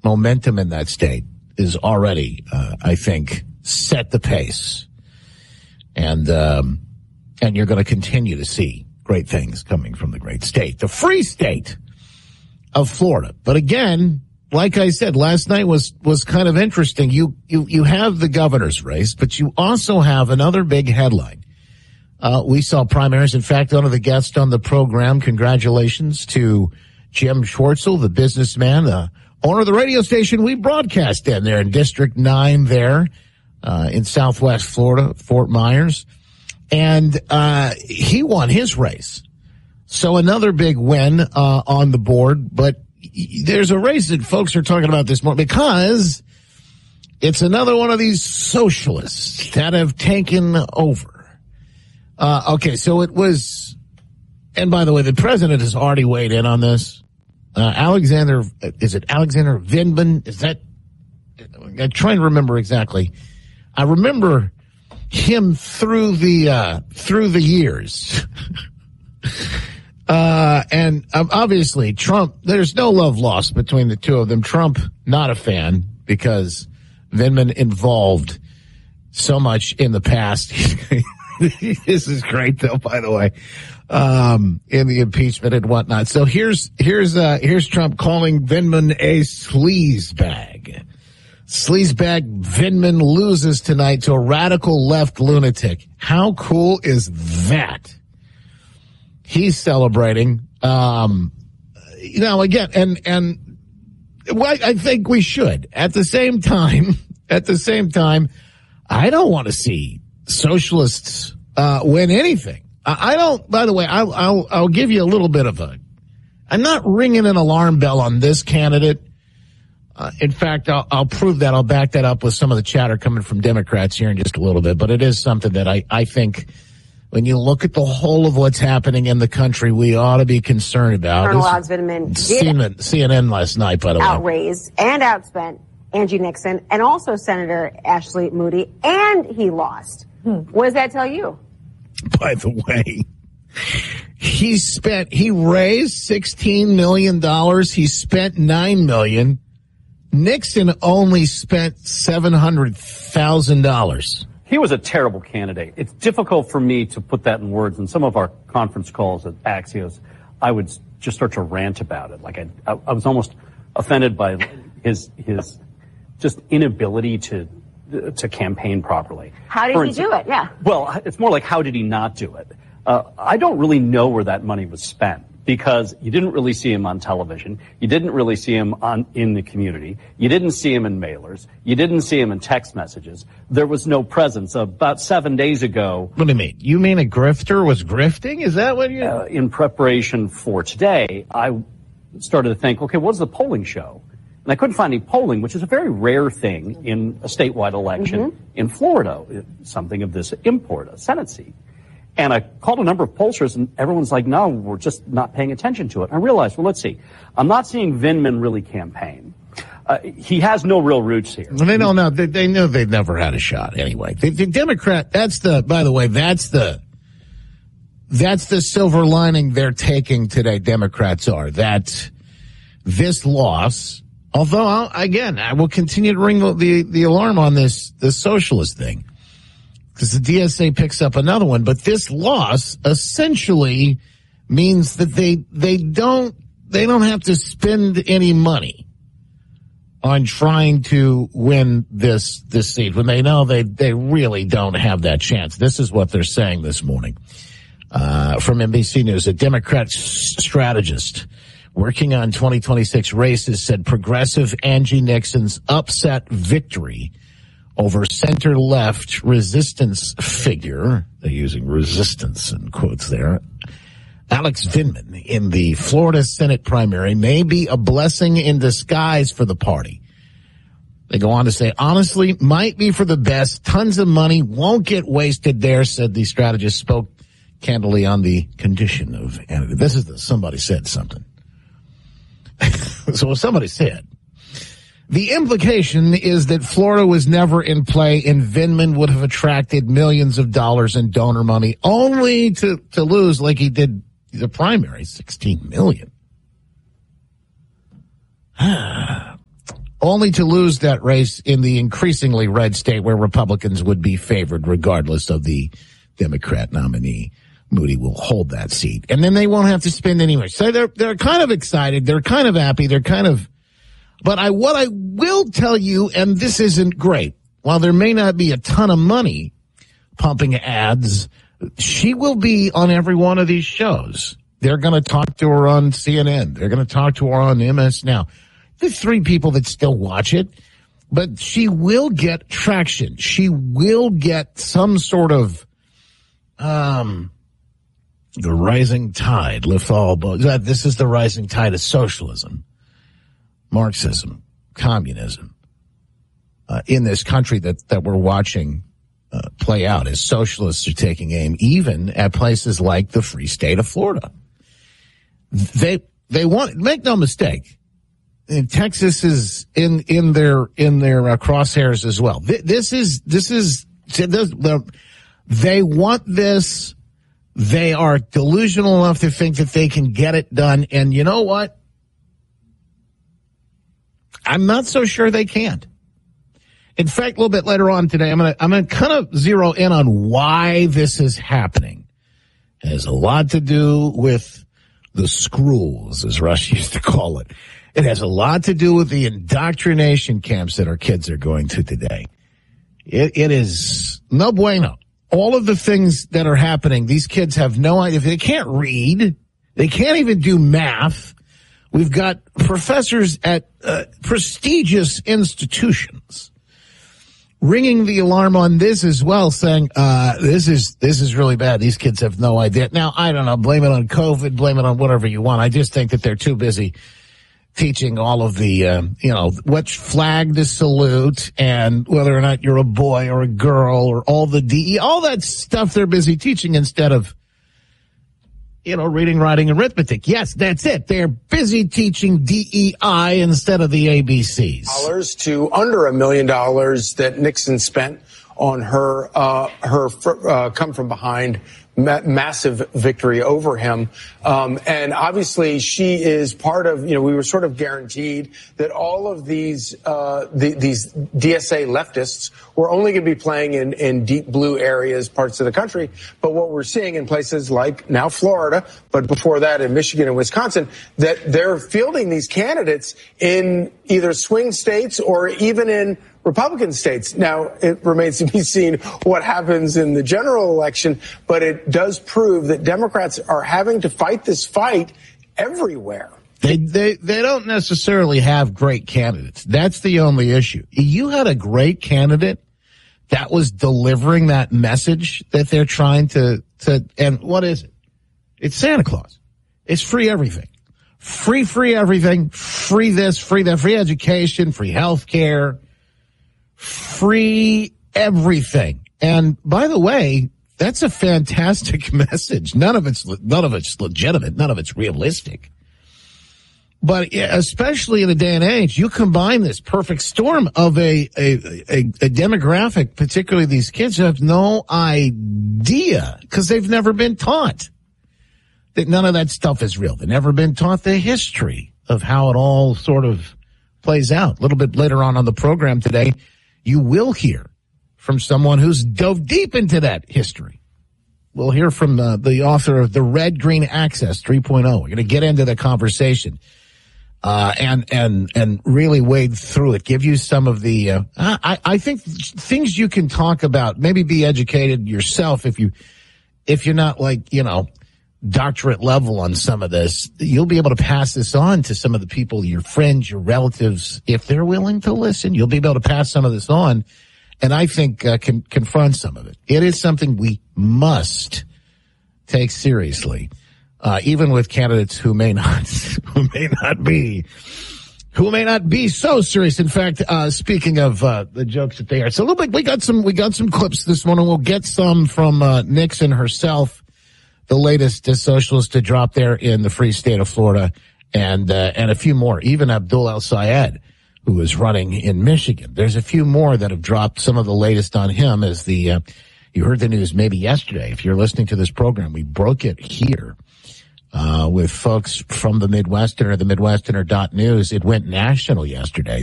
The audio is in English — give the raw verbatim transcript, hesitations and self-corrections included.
momentum in that state is already, uh, I think, set the pace. And, um, and you're going to continue to see great things coming from the great state, the free state of Florida. But again, like I said, last night was, was kind of interesting. You, you, you have the governor's race, but you also have another big headline. Uh, we saw primaries. In fact, one of the guests on the program, congratulations to Jim Schwartzel, the businessman, the owner of the radio station we broadcast in there in District nine there, uh, in Southwest Florida, Fort Myers. And, uh, he won his race. So another big win, uh, on the board, but there's a race that folks are talking about this morning because it's another one of these socialists that have taken over. Uh, okay, so it was, and by the way, the president has already weighed in on this. Uh, Alexander, is it Alexander Vindman? Is that, I'm trying to remember exactly. I remember him through the, uh, through the years. uh, and um, obviously Trump, there's no love lost between the two of them. Trump, not a fan because Vindman involved so much in the past. This is great though, by the way, um, in the impeachment and whatnot. So here's, here's, uh, here's Trump calling Vindman a sleazebag. Sleazebag Vindman loses tonight to a radical left lunatic. How cool is that? He's celebrating. Um, you know, again, and, and well, I think we should at the same time, at the same time, I don't want to see socialists uh win anything. I, I don't. By the way, I'll, I'll I'll give you a little bit of a. I'm not ringing an alarm bell on this candidate. Uh, in fact, I'll, I'll prove that. I'll back that up with some of the chatter coming from Democrats here in just a little bit. But it is something that I I think when you look at the whole of what's happening in the country, we ought to be concerned about. Colonel Alex Vindman did C N N last night, by the way, outraised and outspent Angie Nixon and also Senator Ashley Moody, and he lost. Hmm. What does that tell you? By the way, he spent, he raised sixteen million dollars. He spent nine million dollars. Nixon only spent seven hundred thousand dollars. He was a terrible candidate. It's difficult for me to put that in words. In some of our conference calls at Axios, I would just start to rant about it. Like I, I, I was almost offended by his, his just inability to, to campaign properly. How did he do it? Yeah. Well, it's more like how did he not do it? Uh, I don't really know where that money was spent because you didn't really see him on television. You didn't really see him on in the community. You didn't see him in mailers. You didn't see him in text messages. There was no presence. About seven days ago. What do you mean? You mean a grifter was grifting? Is that what you? Uh, in preparation for today, I started to think, okay, what's the polling show? And I couldn't find any polling, which is a very rare thing in a statewide election mm-hmm. in Florida, something of this import, a Senate seat. And I called a number of pollsters, and everyone's like, no, we're just not paying attention to it. I realized, well, let's see. I'm not seeing Vindman really campaign. Uh, he has no real roots here. Well, they don't know. They, they knew they'd never had a shot anyway. The, the Democrat, that's the, by the way, that's the, that's the silver lining they're taking today, Democrats are, that this loss, although, I'll, again, I will continue to ring the, the alarm on this, the socialist thing, because the D S A picks up another one. But this loss essentially means that they, they don't, they don't have to spend any money on trying to win this, this seat when they know they, they really don't have that chance. This is what they're saying this morning. Uh, from N B C News, a Democrat strategist working on twenty twenty-six races said progressive Angie Nixon's upset victory over center-left resistance figure, they're using resistance in quotes there, Alex Vindman in the Florida Senate primary may be a blessing in disguise for the party. They go on to say, honestly, might be for the best. Tons of money won't get wasted there, said the strategist, spoke candidly on the condition of Andy. This is the somebody said something. So somebody said, the implication is that Florida was never in play and Vindman would have attracted millions of dollars in donor money only to, to lose like he did the primary, sixteen million. only to lose that race in the increasingly red state where Republicans would be favored regardless of the Democrat nominee. Moody will hold that seat, and then they won't have to spend any more. So they're they're kind of excited, they're kind of happy, they're kind of. But I what I will tell you, and this isn't great. While there may not be a ton of money pumping ads, she will be on every one of these shows. They're going to talk to her on C N N. They're going to talk to her on M S Now. The three people that still watch it, but she will get traction. She will get some sort of, um, the rising tide lift all boats. This is the rising tide of socialism, Marxism, communism, uh, in this country that, that we're watching, uh, play out as socialists are taking aim even at places like the free state of Florida. They, they want, make no mistake. And Texas is in, in their, in their uh, crosshairs as well. This is, this is, they want this. They are delusional enough to think that they can get it done. And you know what? I'm not so sure they can't. In fact, a little bit later on today, I'm going to, I'm going to kind of zero in on why this is happening. It has a lot to do with the schools, as Rush used to call it. It has a lot to do with the indoctrination camps that our kids are going to today. It, it is no bueno. All of the things that are happening, these kids have no idea. They can't read. They can't even do math. We've got professors at uh, prestigious institutions ringing the alarm on this as well, saying, uh, this is, this is really bad. These kids have no idea. Now, I don't know, blame it on COVID, blame it on whatever you want. I just think that they're too busy teaching all of the, uh, you know, which flag to salute and whether or not you're a boy or a girl or all the D E, all that stuff they're busy teaching instead of, you know, reading, writing, arithmetic. Yes, that's it. They're busy teaching D E I instead of the A B Cs. Dollars to under a million dollars that Nixon spent on her, uh, her, uh, come from behind ma- massive victory over him. Um, and obviously she is part of, you know, we were sort of guaranteed that all of these, uh, the, these D S A leftists were only going to be playing in, in deep blue areas, parts of the country. But what we're seeing in places like now Florida, but before that in Michigan and Wisconsin, that they're fielding these candidates in either swing states or even in Republican states. Now, it remains to be seen what happens in the general election, but it does prove that Democrats are having to fight this fight everywhere. They, they, they don't necessarily have great candidates. That's the only issue. You had a great candidate that was delivering that message that they're trying to, to, and what is it? It's Santa Claus. It's free everything. Free, free everything. Free this, free that, free education, free health care. Free everything. And by the way, that's a fantastic message. None of it's, none of it's legitimate. None of it's realistic. But especially in the day and age, you combine this perfect storm of a, a, a, a demographic, particularly these kids who have no idea because they've never been taught that none of that stuff is real. They've never been taught the history of how it all sort of plays out. A little bit later on on the program today, you will hear from someone who's dove deep into that history. We'll hear from the, the author of the Red Green Access three point oh. We're going to get into the conversation, uh, and, and, and really wade through it, give you some of the, uh, I, I think things you can talk about, maybe be educated yourself if you, if you're not like, you know, doctorate level on some of this, you'll be able to pass this on to some of the people, your friends, your relatives, if they're willing to listen. You'll be able to pass some of this on, and I think uh, can confront some of it. It is something we must take seriously, uh, even with candidates who may not, who may not be, who may not be so serious. In fact, uh, speaking of uh, the jokes that they are, so a little bit, we got some, we got some clips this morning. We'll get some from uh, Nixon herself, the latest uh, socialist to drop there in the free state of Florida, and uh, and a few more. Even Abdul El-Sayed, who is running in Michigan. There's a few more that have dropped some of the latest on him as the, uh, you heard the news maybe yesterday. If you're listening to this program, we broke it here uh with folks from the Midwesterner, the Midwesterner dot news. It went national yesterday.